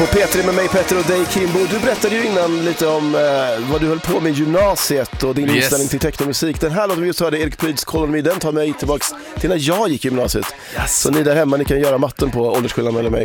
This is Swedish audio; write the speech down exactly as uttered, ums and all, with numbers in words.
På P tre med mig, Petter, och dig, Kimbo. Du berättade ju innan lite om eh, vad du höll på med i gymnasiet och din yes. inställning till technomusik. Den här låten vi just hörde, Erik Pryds Call On Me, den tar mig tillbaks till när jag gick i gymnasiet. Yes. Så ni där hemma, ni kan göra matten på åldersskillnaden eller mig.